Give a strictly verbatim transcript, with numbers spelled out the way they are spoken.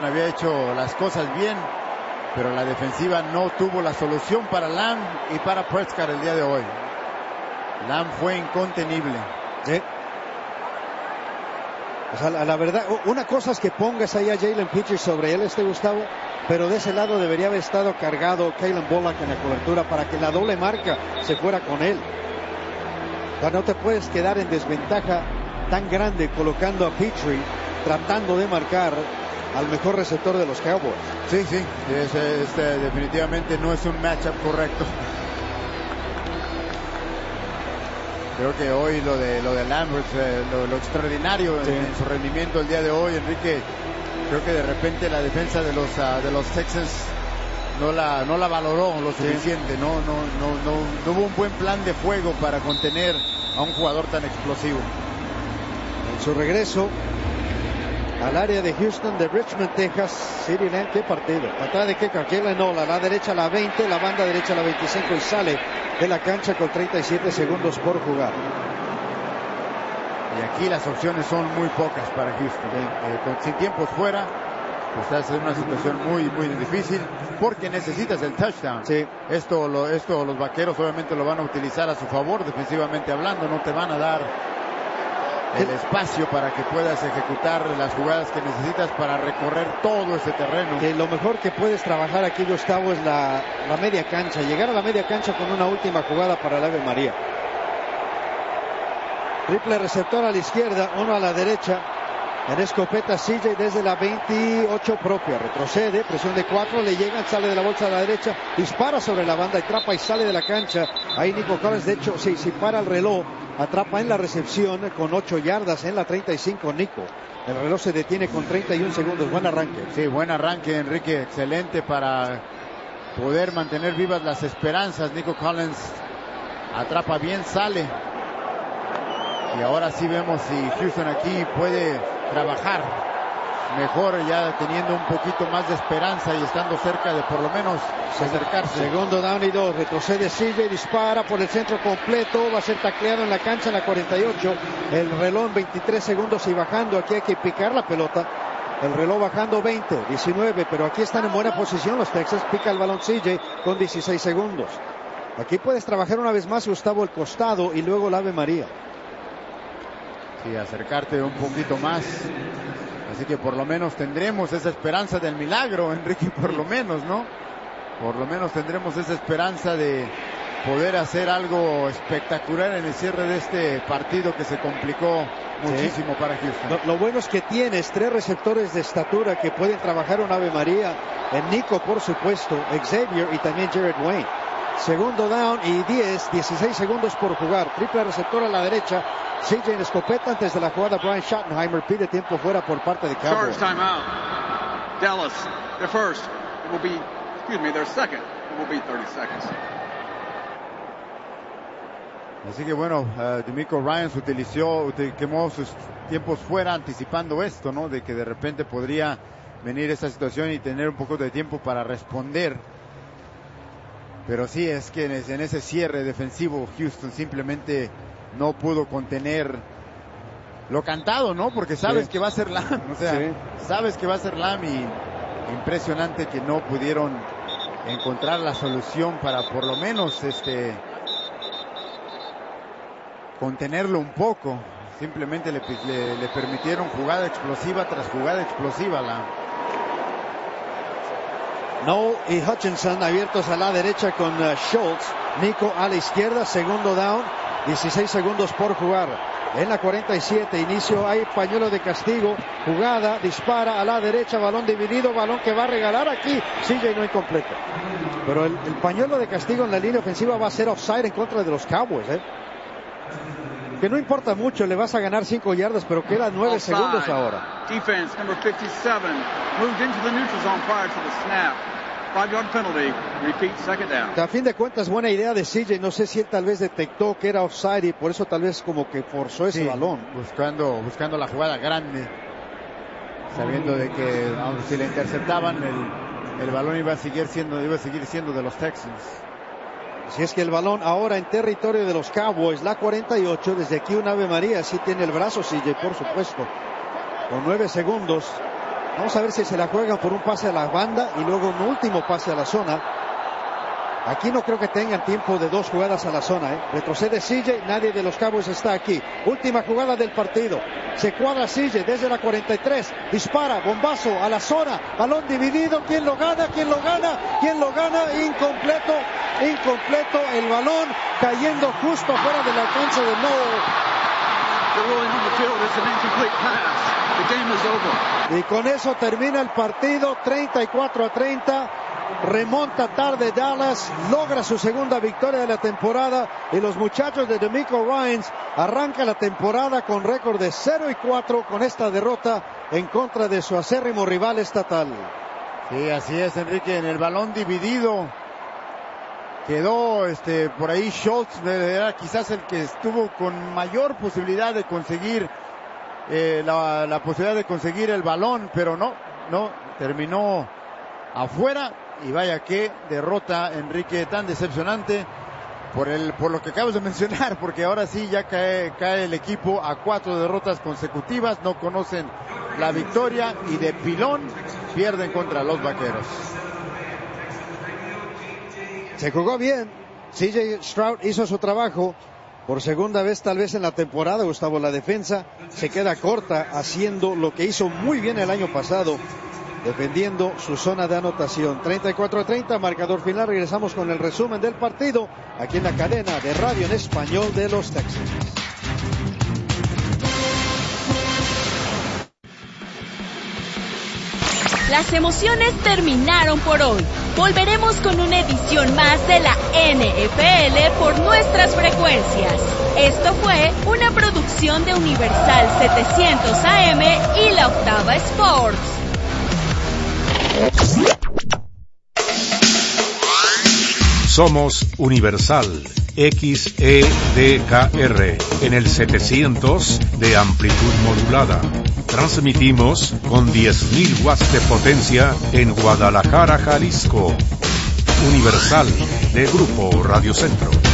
Había hecho las cosas bien, pero la defensiva no tuvo la solución para Lamb y para Prescott el día de hoy. Lamb fue incontenible. ¿Sí? O sea, la, la verdad, una cosa es que pongas ahí a Jalen Pitcher sobre él, este Gustavo, pero de ese lado debería haber estado cargado Kalen Bullock en la cobertura para que la doble marca se fuera con él. O sea, no te puedes quedar en desventaja tan grande colocando a Petrie tratando de marcar al mejor receptor de los Cowboys. Sí, sí, es, es, definitivamente no es un matchup correcto. Creo que hoy lo de lo de Lambert, eh, lo, lo extraordinario sí. en, en su rendimiento el día de hoy, Enrique. Creo que de repente la defensa de los uh, de los Texans no la no la valoró lo suficiente. Sí. No, no, no, no, no hubo un buen plan de juego para contener a un jugador tan explosivo. En su regreso al área de Houston, de Richmond, Texas, CeeDee Lamb, qué partido. Patada de Keka, Kellen Ola, la derecha a la veinte, la banda derecha a la veinticinco y sale de la cancha con treinta y siete segundos por jugar. Y aquí las opciones son muy pocas para Houston. Eh, con, sin tiempos fuera, pues estás en una situación muy, muy difícil porque necesitas el touchdown. Sí. Esto, lo, esto los vaqueros obviamente lo van a utilizar a su favor, defensivamente hablando, no te van a dar el espacio para que puedas ejecutar las jugadas que necesitas para recorrer todo ese terreno. Que lo mejor que puedes trabajar aquí, Gustavo, es la, la media cancha, llegar a la media cancha con una última jugada para el Ave María. Triple receptor a la izquierda, uno a la derecha. En escopeta C J desde la veintiocho propia, retrocede, presión de cuatro, le llegan, sale de la bolsa a la derecha, dispara sobre la banda, atrapa y sale de la cancha. Ahí Nico Collins, de hecho, si, si para el reloj, atrapa en la recepción con ocho yardas en la treinta y cinco, Nico. El reloj se detiene con treinta y un segundos, buen arranque. Sí, buen arranque, Enrique, excelente para poder mantener vivas las esperanzas. Nico Collins atrapa bien, sale. Y ahora sí vemos si Houston aquí puede trabajar mejor, ya teniendo un poquito más de esperanza y estando cerca de por lo menos acercarse. Segundo down y dos, retrocede C J, dispara por el centro completo, va a ser tacleado en la cancha en la cuarenta y ocho, el reloj en veintitrés segundos y bajando, aquí hay que picar la pelota, el reloj bajando veinte, diecinueve, pero aquí están en buena posición los Texans, pica el balón C J con dieciséis segundos. Aquí puedes trabajar una vez más, Gustavo, el costado y luego el Ave María. Sí, acercarte un poquito más. Así que por lo menos tendremos esa esperanza del milagro, Enrique, por lo menos, ¿no? Por lo menos tendremos esa esperanza de poder hacer algo espectacular en el cierre de este partido que se complicó muchísimo sí. para Houston. Lo, lo bueno es que tienes tres receptores de estatura que pueden trabajar un Ave María. En Nico, por supuesto, Xavier y también Jared Wayne. Segundo down y diez, dieciséis segundos por jugar. Triple receptor a la derecha. C J en escopeta antes de la jugada. Brian Schottenheimer pide tiempo fuera por parte de Cowboys. Charge timeout. Dallas, their first. It will be, excuse me, their second. It will be thirty seconds. Así que bueno, uh, DeMeco Ryans utilizó, quemó sus tiempos fuera anticipando esto, ¿no? De que de repente podría venir esta situación y tener un poco de tiempo para responder. Pero sí, es que en ese cierre defensivo Houston simplemente no pudo contener lo cantado, ¿no? Porque sabes sí. que va a ser Lamb, o sea, sí. sabes que va a ser Lamb y impresionante que no pudieron encontrar la solución para por lo menos este contenerlo un poco. Simplemente le, le, le permitieron jugada explosiva tras jugada explosiva a Lamb. Noel y Hutchinson abiertos a la derecha con uh, Schultz. Nico a la izquierda, segundo down, dieciséis segundos por jugar. En la cuarenta y siete, inicio, hay pañuelo de castigo, jugada, dispara a la derecha, balón dividido, balón que va a regalar aquí, C J no incompleto. Pero el, el pañuelo de castigo en la línea ofensiva va a ser offside en contra de los Cowboys, ¿eh? Que no importa mucho, le vas a ganar cinco yardas, pero quedan nueve segundos ahora. Defense number fifty-seven moved into the neutral zone prior to the snap. Five yard penalty. Repeat, second down. A fin de cuentas, buena idea de C J. No sé si él tal vez detectó que era offside y por eso tal vez como que forzó ese sí, balón. Buscando, buscando la jugada grande, sabiendo de que aunque si le interceptaban el, el balón iba a seguir siendo, iba a seguir siendo de los Texans. Si es que el balón ahora en territorio de los Cowboys, la cuarenta y ocho, desde aquí un Ave María, sí tiene el brazo C J, por supuesto, con nueve segundos. Vamos a ver si se la juegan por un pase a la banda y luego un último pase a la zona. Aquí no creo que tengan tiempo de dos jugadas a la zona, ¿eh? Retrocede C J, nadie de los Cowboys está aquí. Última jugada del partido. Se cuadra C J desde la cuarenta y tres. Dispara, bombazo a la zona. Balón dividido. ¿Quién lo gana? ¿Quién lo gana? ¿Quién lo gana? Incompleto. Incompleto. El balón cayendo justo fuera del alcance de Noel. Y con eso termina el partido. treinta y cuatro a treinta. Remonta tarde Dallas, logra su segunda victoria de la temporada y los muchachos de DeMeco Ryans arrancan la temporada con récord de cero y cuatro con esta derrota en contra de su acérrimo rival estatal. Sí, así es, Enrique, en el balón dividido quedó este por ahí Schultz, era quizás el que estuvo con mayor posibilidad de conseguir eh, la, la posibilidad de conseguir el balón, pero no, no, terminó afuera. Y vaya que derrota, Enrique, tan decepcionante por el por lo que acabas de mencionar, porque ahora sí ya cae, cae el equipo a cuatro derrotas consecutivas, no conocen la victoria y de pilón pierden contra los Vaqueros. Se jugó bien, C J Stroud hizo su trabajo, por segunda vez tal vez en la temporada, Gustavo, la defensa se queda corta haciendo lo que hizo muy bien el año pasado, defendiendo su zona de anotación. treinta y cuatro a treinta, marcador final. Regresamos con el resumen del partido aquí en la cadena de radio en español de los Texans. Las emociones terminaron por hoy. Volveremos con una edición más de la N F L por nuestras frecuencias. Esto fue una producción de Universal setecientos A M y La Octava Sports. Somos Universal X E D K R en el setecientos de amplitud modulada. Transmitimos con diez mil watts de potencia en Guadalajara, Jalisco. Universal de Grupo Radio Centro.